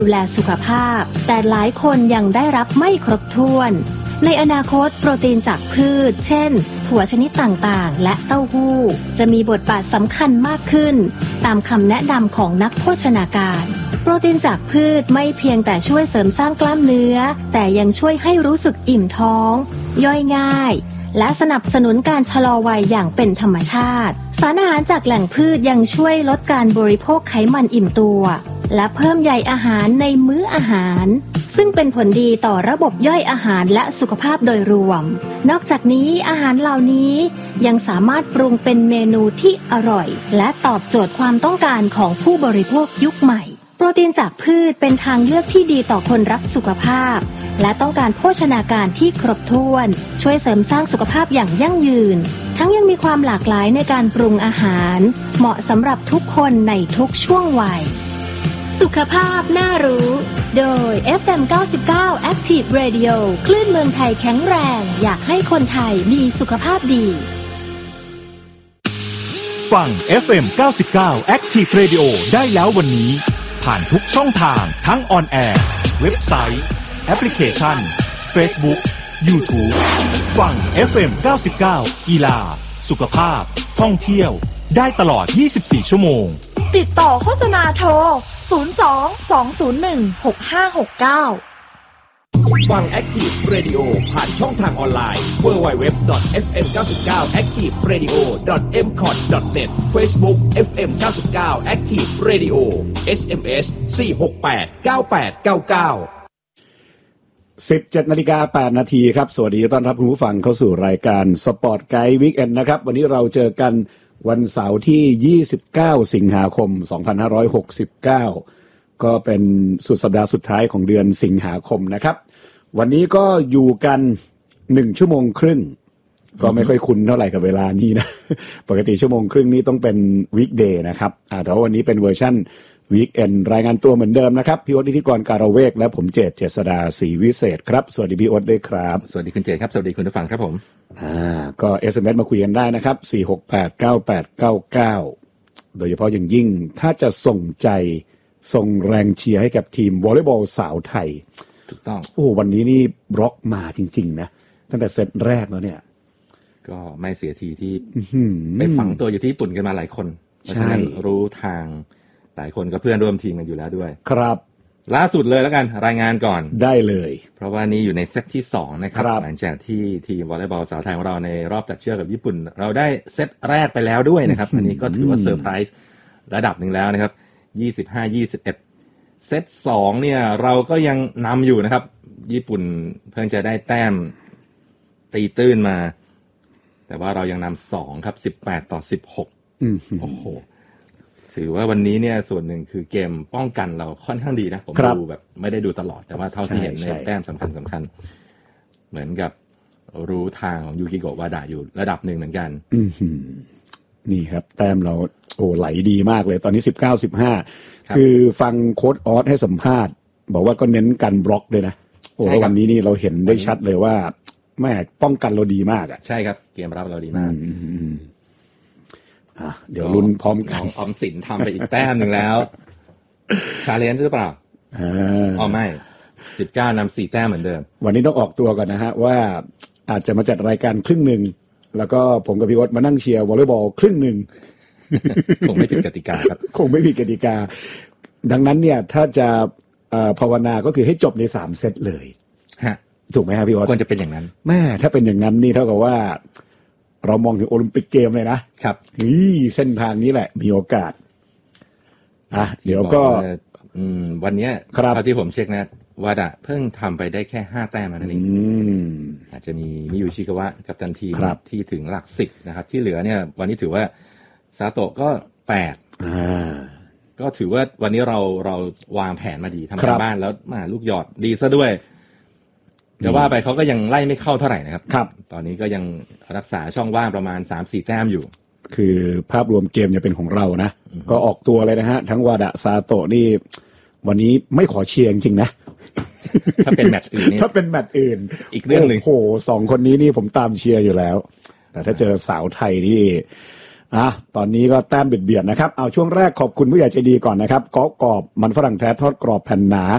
ดูแลสุขภาพแต่หลายคนยังได้รับไม่ครบถ้วนในอนาคตโปรตีนจากพืชเช่นถั่วชนิดต่างๆและเต้าหู้จะมีบทบาทสำคัญมากขึ้นตามคำแนะนำของนักโภชนาการโปรตีนจากพืชไม่เพียงแต่ช่วยเสริมสร้างกล้ามเนื้อแต่ยังช่วยให้รู้สึกอิ่มท้องย่อยง่ายและสนับสนุนการชะลอวัยอย่างเป็นธรรมชาติสารอาหารจากแหล่งพืชยังช่วยลดการบริโภคไขมันอิ่มตัวและเพิ่มใยอาหารในมื้ออาหารซึ่งเป็นผลดีต่อระบบย่อยอาหารและสุขภาพโดยรวมนอกจากนี้อาหารเหล่านี้ยังสามารถปรุงเป็นเมนูที่อร่อยและตอบโจทย์ความต้องการของผู้บริโภคยุคใหม่โปรตีนจากพืชเป็นทางเลือกที่ดีต่อคนรักสุขภาพและต้องการโภชนาการที่ครบถ้วนช่วยเสริมสร้างสุขภาพอย่างยั่งยืนทั้งยังมีความหลากหลายในการปรุงอาหารเหมาะสำหรับทุกคนในทุกช่วงวัยสุขภาพน่ารู้โดย FM 99 Active Radio คลื่นเมืองไทยแข็งแรงอยากให้คนไทยมีสุขภาพดีฟัง FM 99 Active Radio ได้แล้ววันนี้ผ่านทุกช่องทางทั้งออนแอร์เว็บไซต์แอปพลิเคชัน Facebook YouTube ฟัง FM 99กีฬาสุขภาพท่องเที่ยวได้ตลอด24ชั่วโมงติดต่อโฆษณาโทร02-201-6569 ฟัง Active Radio ผ่านช่องทางออนไลน์ www.fm99activeradio.mcot.net Facebook FM 99 Active Radio SMS 468989917:08 น.ครับสวัสดีต้อนรับคุณผู้ฟังเข้าสู่รายการสปอร์ตไกด์วีคเอนด์นะครับวันนี้เราเจอกันวันเสาร์ที่29สิงหาคม2569ก็เป็นสุดสัปดาห์สุดท้ายของเดือนสิงหาคมนะครับวันนี้ก็อยู่กัน1ชั่วโมงครึ่งก็ไม่ค่อยคุ้นเท่าไหร่กับเวลานี้นะปกติชั่วโมงครึ่งนี้ต้องเป็นวีคเดย์นะครับแต่ว่าวันนี้เป็นเวอร์ชั่นวีคเอนด์รายงานตัวเหมือนเดิมนะครับพี่โอ๊ตนิติกรการเวกและผมเจษฐดาศรีวิเศษครับสวัสดีพี่โอ๊ตด้วยครับสวัสดีคุณเจษครับสวัสดีคุณผู้ฟังครับผมก็ SMS มาคุยกันได้นะครับ4689899โดยเฉพาะอย่างยิ่งถ้าจะส่งใจส่งแรงเชียร์ให้กับทีมวอลเลย์บอลสาวไทยถูกต้องโอ้วันนี้นี่บล็อกมาจริงๆนะตั้งแต่เซตแรกแล้วเนี่ยก็ไม่เสียทีที่ไปฝังตัวอยู่ที่ญี่ปุ่นกันมาหลายคนเพราะฉะนั้นรู้ทางหลายคนก็เพื่อนร่วมทีมกันอยู่แล้วด้วยครับล่าสุดเลยแล้วกันรายงานก่อนได้เลยเพราะว่านี้อยู่ในเซตที่2นะครับหลังจากที่ทีมวอลเลย์บอลสาวไทยของเราในรอบตัดเชือกกับญี่ปุ่นเราได้เซตแรกไปแล้วด้วยนะครับอันนี้ก็ถือว่าเซอร์ไพรส์ระดับหนึ่งแล้วนะครับ25-21เซต2เนี่ยเราก็ยังนำอยู่นะครับญี่ปุ่นเพิ่งจะได้แต้มตีตื้นมาแต่ว่าเรายังนำ2ครับ18-16โอ้โหถือว่าวันนี้เนี่ยส่วนหนึ่งคือเกมป้องกันเราค่อนข้างดีนะผมดูแบบไม่ได้ดูตลอดแต่ว่าเท่าที่เห็นในแต้มสำคัญเหมือนกับรู้ทางของยูกิโกะวาดะอยู่ระดับหนึ่งเหมือนกันนี่ครับแต้มเราไหลดีมากเลยตอนนี้19-15คือฟังโค้ชออสให้สัมภาษณ์บอกว่าก็เน้นการบล็อกด้วยนะแล้ววันนี้นี่เราเห็นได้ชัดเลยว่าแม่ป้องกันเราดีมากอ่ะใช่ครับเกมรับเราดีมากเดี๋ยวลุ้นพร้อมกันออมสินทำไปอีกแต้มหนึ่งแล้วชาเลนจ์หรือเปล่าไม่19นำ4แต้มเหมือนเดิมวันนี้ต้องออกตัวก่อนนะฮะว่าอาจจะมาจัดรายการครึ่งหนึ่งแล้วก็ผมกับพี่อ๊ตมานั่งเชียร์วอลเลย์บอลครึ่งหนึ่งคงไม่ผิดกติกาครับคงไม่ผิดกติกาดังนั้นเนี่ยถ้าจะภาวนาก็คือให้จบใน3เซตเลยถูกไหมครับพี่อ๊ตควรจะเป็นอย่างนั้นแม่ถ้าเป็นอย่างนั้นนี่เท่ากับว่าเรามองถึงโอลิมปิกเกมเลยนะครับเส้นทางนี้แหละมีโอกาสเดี๋ยวก็วันนี้เท่าที่ผมเช็คนะวาดะเพิ่งทำไปได้แค่5แต้มนั่นเองอาจจะมีมิยุชิกาวะกัปตันทีมที่ถึงหลัก10นะครับที่เหลือเนี่ยวันนี้ถือว่าซาโตะก็8ก็ถือว่าวันนี้เราวางแผนมาดีทำการบ้านแล้วมาลูกหยอดดีซะด้วยจะว่าไปเขาก็ยังไล่ไม่เข้าเท่าไหร่นะครับตอนนี้ก็ยังรักษาช่องว่างประมาณ 3-4 แต้มอยู่คือภาพรวมเกมจะเป็นของเรานะก็ออกตัวเลยนะฮะทั้งวาดะซาโตะนี่วันนี้ไม่ขอเชียร์จริงๆนะถ้าเป็นแมตช์อื่นนี่ถ้าเป็นแมตช์อื่นอีกเรื่องนึงโอ้โห2คนนี้นี่ผมตามเชียร์อยู่แล้วแต่ถ้าเจอสาวไทยนี่ตอนนี้ก็แต้มเบียดๆนะครับเอาช่วงแรกขอบคุณผู้ใหญ่ใจดีก่อนนะครับกรอบมันฝรั่งแท้ทอดกรอบแผ่นหนา